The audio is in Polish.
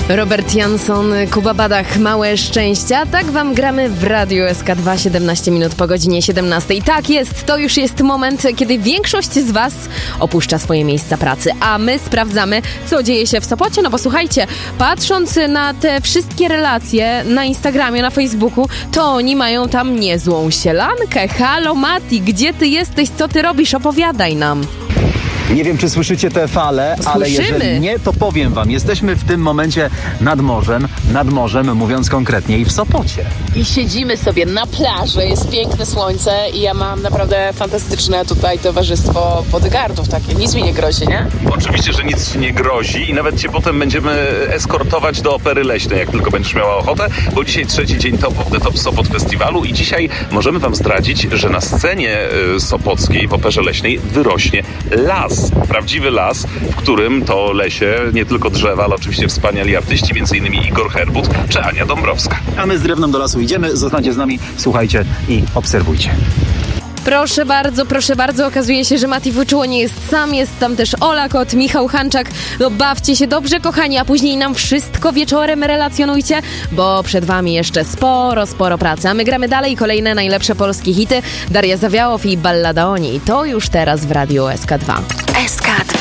Robert Jansson, Kuba Badach, Małe Szczęścia. Tak wam gramy w Radiu SK2, 17 minut po godzinie 17. I tak jest, to już jest moment, kiedy większość z was opuszcza swoje miejsca pracy, a my sprawdzamy, co dzieje się w Sopocie. No bo słuchajcie, patrząc na te wszystkie relacje na Instagramie, na Facebooku, to oni mają tam niezłą sielankę. Halo Mati, gdzie ty jesteś, co ty robisz? Opowiadaj nam. Nie wiem, czy słyszycie te fale, ale jeżeli nie, to powiem wam. Jesteśmy w tym momencie nad morzem, mówiąc konkretnie, i w Sopocie. I siedzimy sobie na plaży, jest piękne słońce i ja mam naprawdę fantastyczne tutaj towarzystwo bodyguardów takie. Nic mi nie grozi, nie? Oczywiście, że nic ci nie grozi i nawet cię potem będziemy eskortować do Opery Leśnej, jak tylko będziesz miała ochotę, bo dzisiaj trzeci dzień Top of the Top Sopot Festiwalu i dzisiaj możemy wam zdradzić, że na scenie sopockiej w Operze Leśnej wyrośnie las. Prawdziwy las, w którym to lesie nie tylko drzewa, ale oczywiście wspaniali artyści, m.in. Igor Herbut czy Ania Dąbrowska. A my z drewnem do lasu idziemy, zostańcie z nami, słuchajcie i obserwujcie. Proszę bardzo, okazuje się, że Mati Wyczuło nie jest sam, jest tam też Ola Kot, Michał Hanczak. No bawcie się dobrze, kochani, a później nam wszystko wieczorem relacjonujcie, bo przed wami jeszcze sporo pracy. A my gramy dalej, kolejne najlepsze polskie hity. Daria Zawiałow i Ballada o niej. To już teraz w Radiu SK2. SK2.